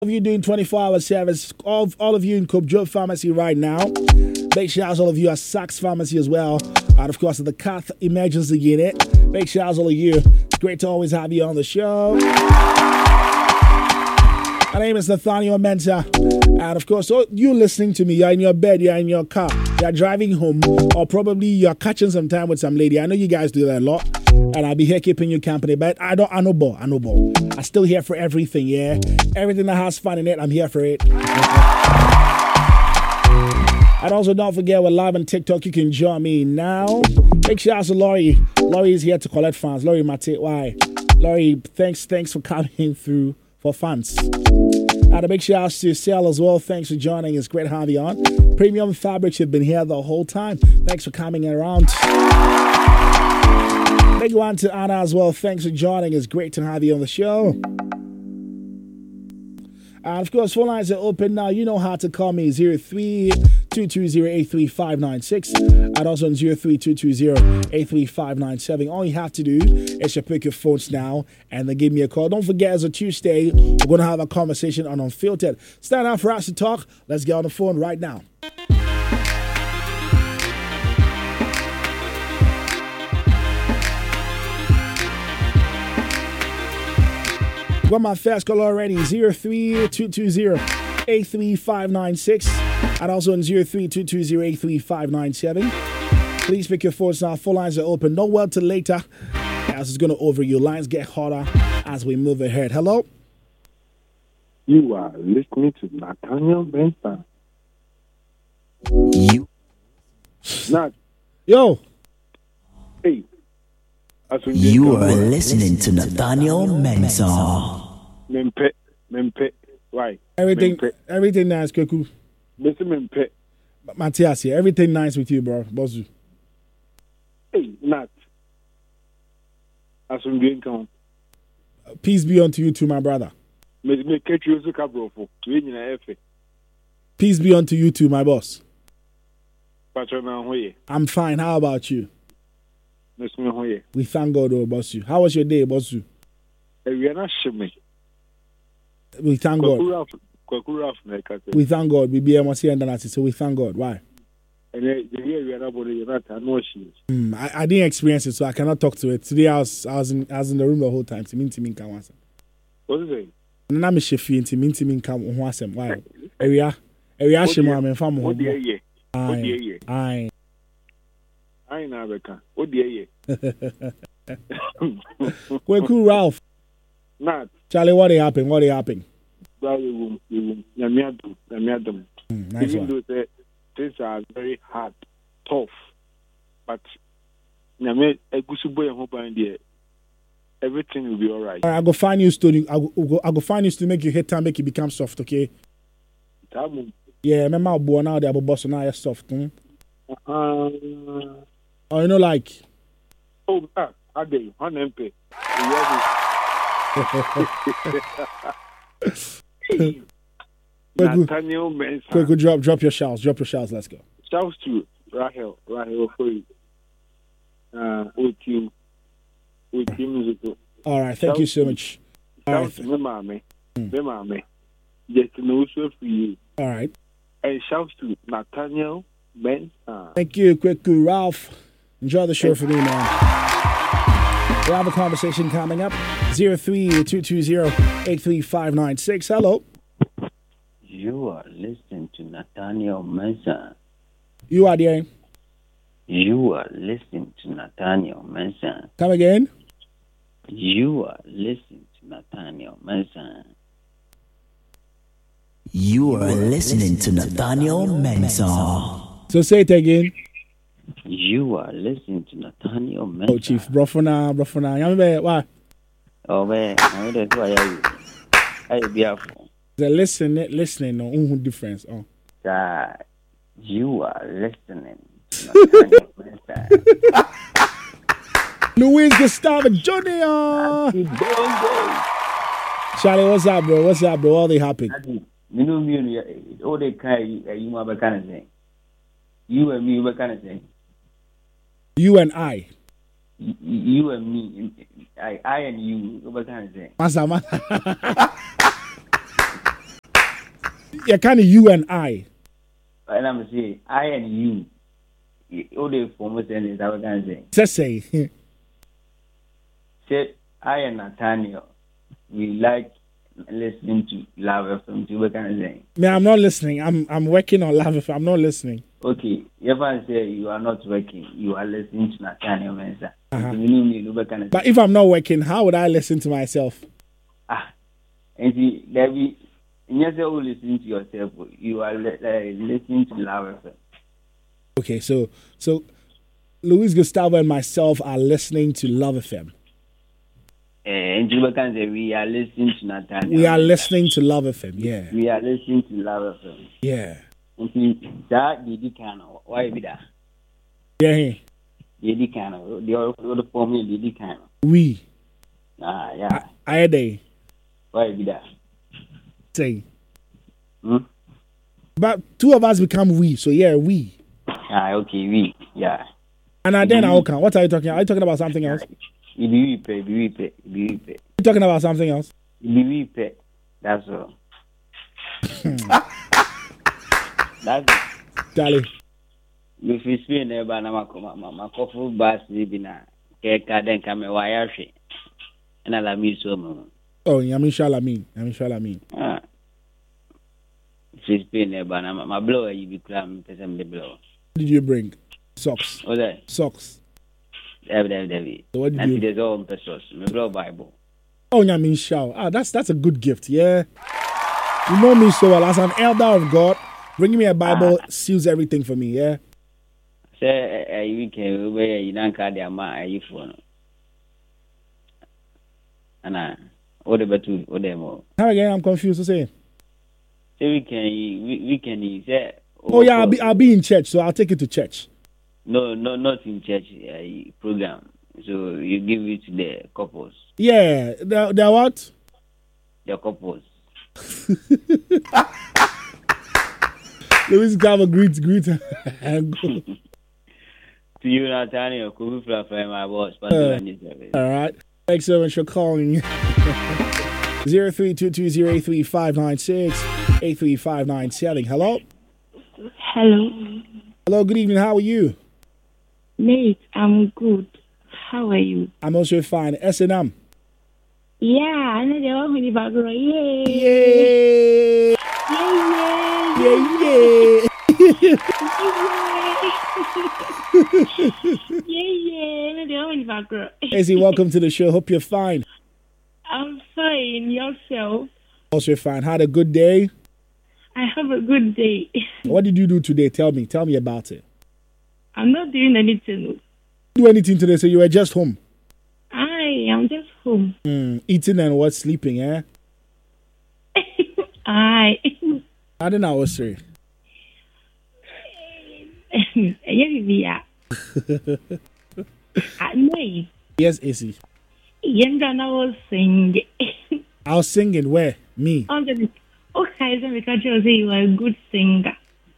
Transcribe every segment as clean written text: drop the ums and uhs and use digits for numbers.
Of you doing 24-hour service, all of you in Kobjo Pharmacy right now. Big shout out all of you at Saks Pharmacy as well. And of course, at the Cath Emergency Unit. Big shout out all of you. It's great to always have you on the show. My name is Nathaniel Mensah. And of course, you listening to me, you're in your bed, you're in your car, you're driving home, or probably you're catching some time with some lady. I know you guys do that a lot. And I'll be here keeping you company, but I know ball. I'm still here for everything, yeah. Everything that has fun in it, I'm here for it. And also don't forget we're live on TikTok. You can join me now. Big shout out to Laurie. Laurie is here to collect funds. Laurie Mate, why? Laurie, thanks for coming through for funds. And a big shout out to Sal as well. Thanks for joining. It's great to have you on. Premium Fabrics have been here the whole time. Thanks for coming around. Big one to Anna as well. Thanks for joining. It's great to have you on the show. And of course, phone lines are open now. You know how to call me 03-220-83596 and also on 03-220-83597. All you have to do is to pick your phones now and then give me a call. Don't forget, as a Tuesday, we're going to have a conversation on Unfiltered. Stand out for us to talk. Let's get on the phone right now. Got my fast call already, 03-220-83596 and also on 03-220-83597. Please pick your phones now. Phone lines are open. No word till later, as it's going to over you. Lines get hotter as we move ahead. Hello? You are listening to Nathaniel Mensah. Not. Yo. Hey. You are listening to Nathaniel Mensah. Mempe. Right. Everything nice, Kweku. Mr. Mempe. Matthias here. Everything nice with you, bro. Bozu. Hey, Nat. Peace be unto you too, my brother. Peace be unto you too, my boss. I'm fine. How about you? We thank God, boss you. How was your day, boss you? We thank God. We thank God. We be able to see and so we thank God. Why? I didn't experience it, so I cannot talk to it. Today I was in the room the whole time. What is it? I'm a chef in why? Area shemo am fam ho. Aye. I ain't America. What do you Kweku Ralph. Not. Charlie, what happened? What happened? Nice even though things are very hard, tough, but everything will be all right. I go find you to I go find you to make you hit time, make it become soft, okay? Yeah, remember boy now they have a boss now you're soft. Oh, you know, like. Oh, I do. MP. Nathaniel Mensah. Quick, drop your shouts. Drop your shouts. Let's go. Shouts to Rahel for you. With you musical. All right, thank you so much. Shouts to me, just to know so for you. All right. And shouts to Nathaniel Mensah. Thank you, Kweku Ralph. Enjoy the show for me, man. We'll have a conversation coming up. 03-220-83596. Hello. You are listening to Nathaniel Mensah. You are there. You are listening to Nathaniel Mensah. Come again. You are listening to Nathaniel Mensah. You are listening to Nathaniel Mensah. So say it again. You are listening to Nathaniel Mensah. Oh, Chief, brofuna. Why? Oh, man, that's why I be careful. The listening, no difference. Oh, God, you are listening to Nathaniel Mensah. Luis Gustavo Jr. Charlie, what's up, bro? All they happy? You know me, all they kind of kind of thing. You and me, what kind of thing? You and I. You and me. I and you, what kind of thing? Masa. Yeah, kind of you and I. And I'm saying, I and you, all the former sentence, I was going to say. Just say. Said, I and Nathaniel, we like listening to Love FM, to what kind of saying. Man, I'm not listening. I'm working on Love FM. I'm not listening. Okay, if I say you are not working, you are listening to Nathaniel Mensa. But if I'm not working, how would I listen to myself? And see, there be, yes, you listen to yourself. You are listening to Love FM. Okay, so Luis Gustavo and myself are listening to Love FM. And you can say we are listening to Nathaniel. We are listening to Love FM, yeah. We are listening to Love FM. Yeah. And see, that the kind of, why be that? Yeah. The kind of, the formula, the kind of. We. Yeah. I they. Why be that? Say. But two of us become we, so yeah, we. Okay, we, yeah. And then what are you talking about? Are you talking about something else? You talking about something else? That's all. That's Charlie. If you speak about my coffee bus, Libina, Keka, then come a wireshi, and I'll meet some. Oh, Yamisha Lamin. If you speak about my blower, you become the blower. What did you bring? Socks. What that? Socks. David. So what did you? There's all pesos. My blow Bible. Oh, Yamisha. That's a good gift. Yeah. You know me so well. As an elder of God, bringing me a Bible seals everything for me. Yeah. Say you can wear you don't carry a man you phone. And what about two or them all? How again? I'm confused. To say. Say we can say. Oh yeah, I'll be in church, so I'll take it to church. No, not in church program. So you give it to the couples. Yeah, the what? The couples. Luis Gava greet and go. To you, Nathaniel, could be from my boss. All right. Thanks so much for calling. 0322083596 83597. Hello. Hello. Good evening. How are you? Mate, I'm good. How are you? I'm also fine. S&M. Yeah, I know they want me to back. Yay! Yay! Izzy, welcome to the show. Hope you're fine. I'm fine. Yourself? Also fine. Had a good day? I have a good day. What did you do today? Tell me about it. I'm not doing anything. Do anything today, so you were just home? I am just home. Eating and what? Sleeping, eh? I don't know, sorry. Yes, Izzy. I was singing. I was singing where? Me? Okay, because you are a good singer.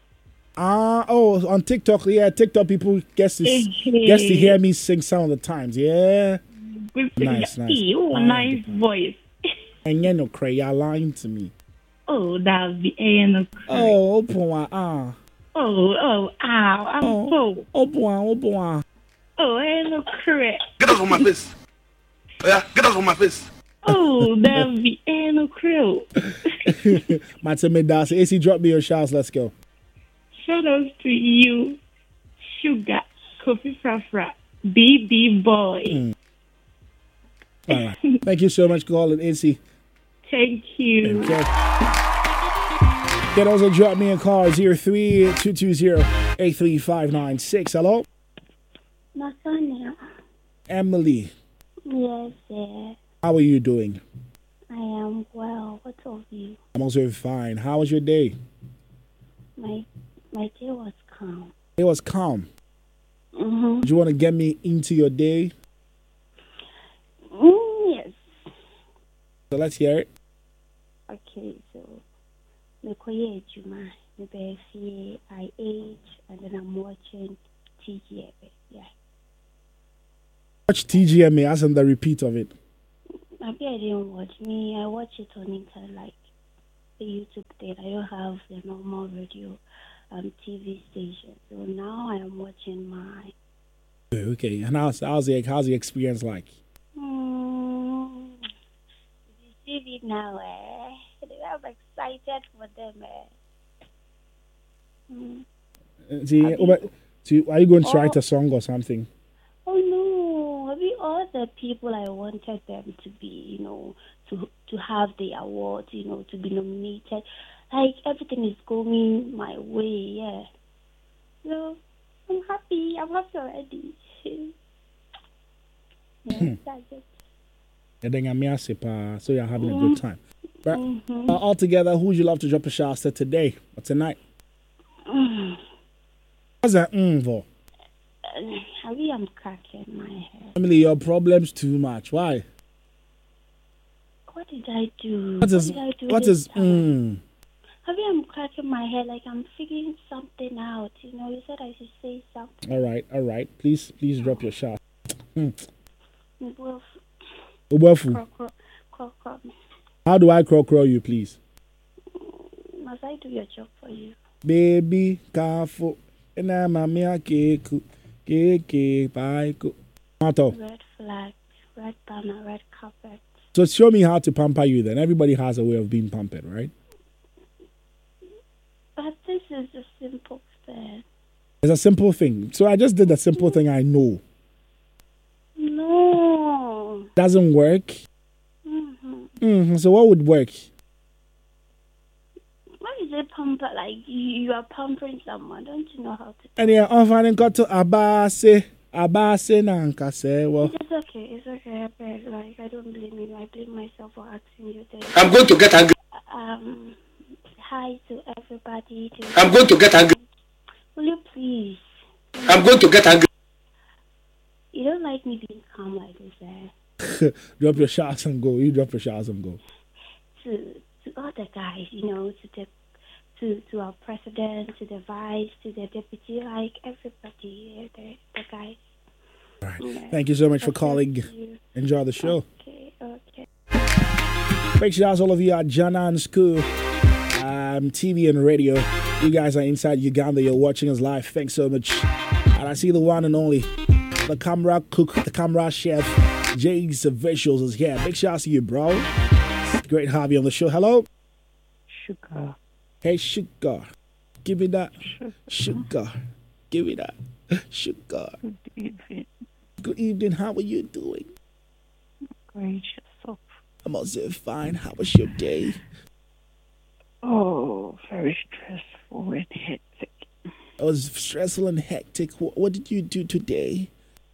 On TikTok. Yeah, TikTok people gets to hear me sing some of the times. Yeah. Good nice. Nice voice. And you know, Cray, you're lying to me. Oh, that'll be a Oh, boy, Oh, I'm so. Oh, boy. Oh, ain't no cray. Get out of my face. Yeah, get out of my face. Oh, that'll be a no crew. Matame AC, drop me your shouts. Let's go. Shout out to you, Sugar, Kofi Frafra, BB Boy. All right. Thank you so much, calling AC. Thank you. Okay. You can also drop me a call 03-220-83596. Hello? Nathaniel. Emily. Yes, sir. How are you doing? I am well. What of you? I'm also fine. How was your day? My day was calm. It was calm. Mm-hmm. Do you want to get me into your day? Yes. So let's hear it. Okay, so I ate and then I'm watching TGMA. Yeah. Watch TGMA, as in the repeat of it. Maybe I didn't watch me. I watch it on internet, like the YouTube thing. I don't have the normal radio, TV station. So now I am watching my. Okay, and how's the experience like? You see it now, I'm excited for them, Are you going to write a song or something? Oh no! I mean, all the people I wanted them to be, to have the awards, to be nominated. Like everything is going my way, yeah. So I'm happy. I'm happy already. Yeah, that's it. And then so you're having a good time. Right. All together, who would you love to drop a shout to today or tonight? What's that for? I'm cracking my head. Emily, your problems too much. Why? What did I do? What is I'm cracking my head like I'm figuring something out. You said I should say something. All right. Please drop your shout. How do I crow you, please? Must I do your job for you? Baby, careful. And I'm a mere cake, bye. Red flag, red banner, red carpet. So show me how to pamper you then. Everybody has a way of being pampered, right? But this is a simple thing. It's a simple thing. So I just did a simple thing I know. No. Doesn't work? So what would work? What is it pamper? Like you are pampering someone. Don't you know how to? And yeah, I'm got to Abase Nankase. Well, it's okay. Like I don't blame you. I blame myself for asking you this. I'm going to get angry. Hi to everybody. I'm going to get angry. Will you please? I'm going to get angry. You don't like me being calm like this, Drop your shots and go. You drop your shots and go. To all the guys, to our president, to the vice, to the deputy, like everybody, the guys. All right. Yeah. Thank you so much for calling. Enjoy the show. Okay. Big shout out to all of you at Janan School, TV and radio. You guys are inside Uganda. You're watching us live. Thanks so much. And I see the one and only, the camera cook, the camera chef, Jay's Visuals is here. Big shout out to you, bro. Great to have you on the show. Hello? Sugar. Hey, Sugar. Give me that. Sugar. Give me that. Sugar. Good evening. Good evening. How are you doing? Great. Yourself. I'm also fine. How was your day? Oh, very stressful and hectic. It was stressful and hectic. What did you do today?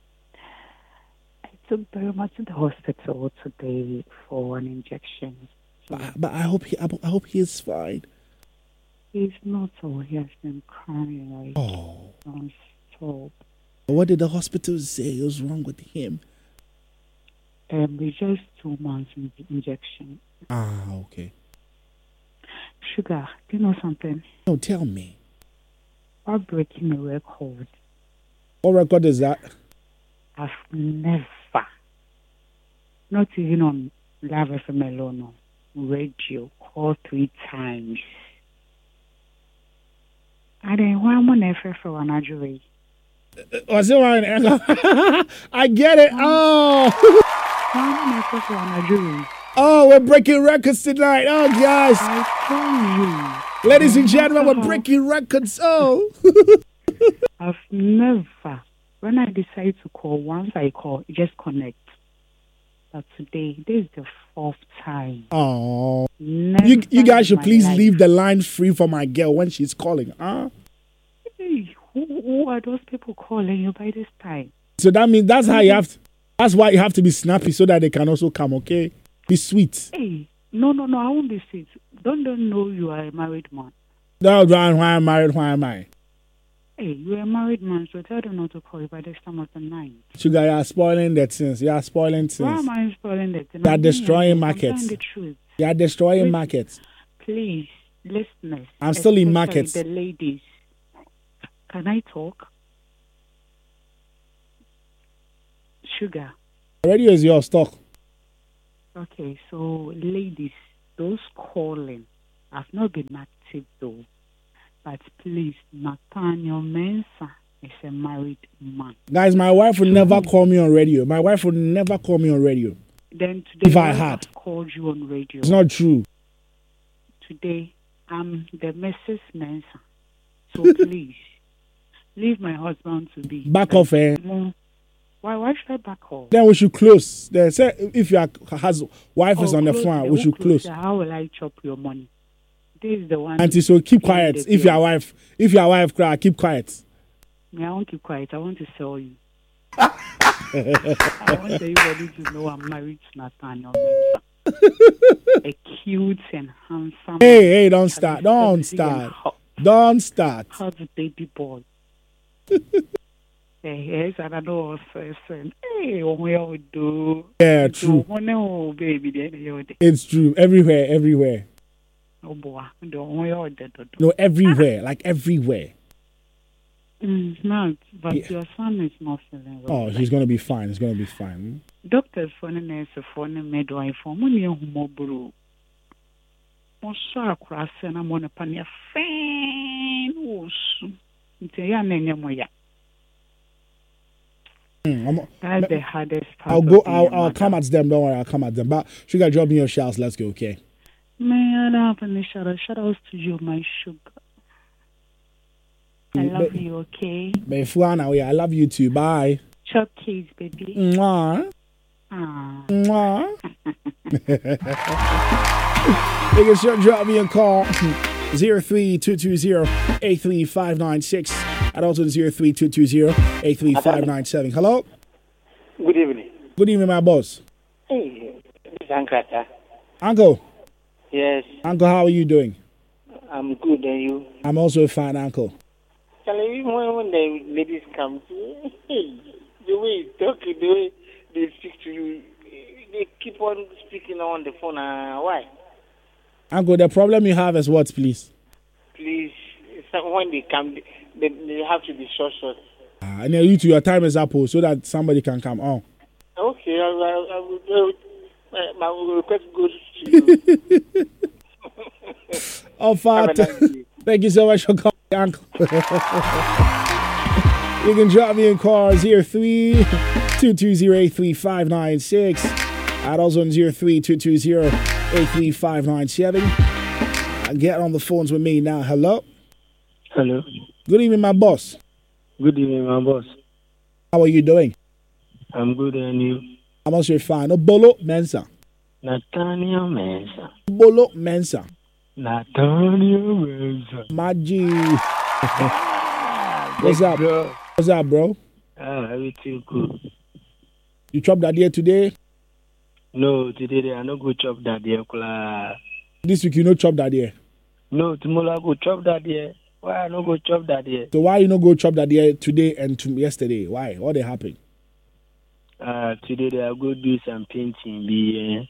I took very much to the hospital today for an injection. But I hope he is fine. He's not, so he has been crying non-stop. What did the hospital say was wrong with him? It's just 2 months in the injection. Okay. Sugar, do you know something? No, tell me. We're breaking a record. What record is that? I've never, not even on Live FM alone, radio, called 3 times. And then why am I for an injury? Was it one? I get it. Oh, we're breaking records tonight. Oh, guys. I told you. Ladies and gentlemen, we're breaking records. Oh. I've never, when I decide to call, once I call, it just connects. But today, this is the 4th time. Oh. You guys should please leave the line free for my girl when she's calling. Hey, who are those people calling you by this time? So that means that's why you have to be snappy so that they can also come, okay? Be sweet. Hey, no, I won't be sweet. Don't know you are a married man. No, Brian, why am I married? Why am I? Hey, you're a married man, so tell them not to call you by this time of the night. Sugar, you are spoiling that sense. You are spoiling sense. Why am I spoiling that? You are destroying markets. The truth. You are destroying markets. Please, listeners. I'm still in markets. The ladies. Can I talk? Sugar. The radio is your stock. Okay, so ladies, those calling, I've not been active though. But please, Nathaniel Mensah is a married man. Guys, my wife would never call me on radio. My wife would never call me on radio. Then today, If I had called you on radio. It's not true. Today, I'm the Mrs. Mensah. So please, leave my husband to be. Back off, eh? Why should I back off? Then we should close. They say if your wife is on the phone, we should close. How will I chop your money? This is the one. Auntie, so keep quiet. If your wife cry, keep quiet. I won't keep quiet. I want to sell you. I want everybody to know I'm married to Nathaniel Mensah. A cute and handsome. Hey, don't start. Don't start. How's the baby boy? Yes, I don't know what to say. Hey, what we do? Yeah, true. No, baby, it's true. Everywhere. Oh boy, no, everywhere, like everywhere. No, but your son is not feeling well. Oh, he's gonna be fine. He's gonna be fine. Doctors for the nurse for the midwife for money humobro. Mosha cross and I'm on a pania fan. That's the hardest part. I'll come at them. Don't worry, I'll come at them. But Sugar, drop me your shouts. Let's go, okay? Man, I have any shout outs to you, my sugar. I love you, okay? I love you too. Bye. Chop keys, baby. Mwah. Ah. Mwah. You can sure drop me a call 03-220-83596 and also 03-220-83597. Hello? Good evening. Good evening, my boss. Hey, this is Uncle. Uncle? Yes. Uncle, how are you doing? I'm good, and you? I'm also fine, Uncle. When the ladies come, hey, the way you talk, the way they speak to you, they keep on speaking on the phone. Why? Uncle, the problem you have is what, please? Please, when they come, they have to be short. And then you two, your time is up so that somebody can come on. Okay, I will. My request goes to you. Oh, Father. Thank you so much for calling, Uncle. You can drop me in cars 03-220-83596 and also on 03-220-83597. Get on the phones with me now. Hello? Hello. Good evening, my boss. Good evening, my boss. How are you doing? I'm good, and you? I'm also fine. Bolo Mensah. Nathaniel Mensah. Bolo Mensah. Nathaniel Mensah. Maggi. What's up? Bro. What's up, bro? Everything good. You chopped that deer today? No, today I no go chop that deer. This week you no chop that deer? No, tomorrow I go chop that deer. Why I no go chop that deer? So why you no go chop that deer today and yesterday? Why? What they happen? Today I go do some painting.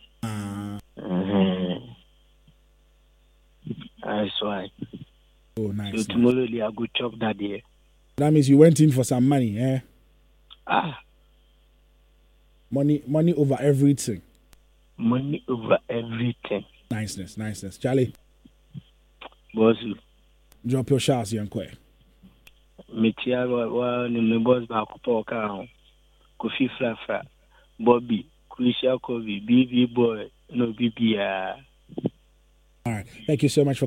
That's why. Oh, nice. So tomorrow I go chop that deer. That means you went in for some money, eh? Money over everything. Money over everything. Niceness. Charlie. Boss. Drop your shots, young boy. Metia my boss back up Kofi Flafa, Bobby, Krisha Kobe, BB boy, no BB. All right. Thank you so much for.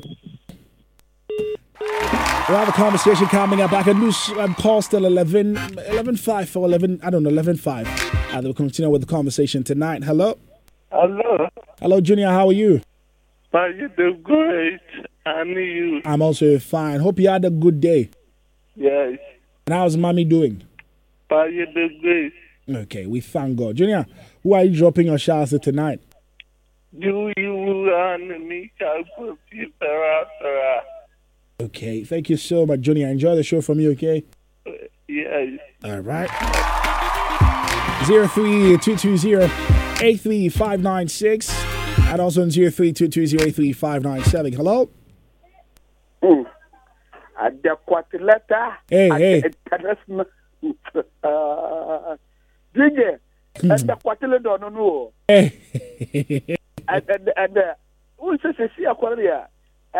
We'll have a conversation coming up. I can do call still 11:05 for 11. I don't know 11:05. We'll continue with the conversation tonight. Hello. Hello, Junior. How are you? You do great. And you? I'm also fine. Hope you had a good day. Yes. And how's mommy doing? You do great. Okay, we thank God. Junior, who are you dropping your showers at tonight? Do you and me? Okay, thank you so much, Junior. Enjoy the show from you, okay? Yes. All right. 03-220-83596 and also 03-220-83597. Hello? Hey. DJ, and the quarterly don't know. And who says, see a quarter?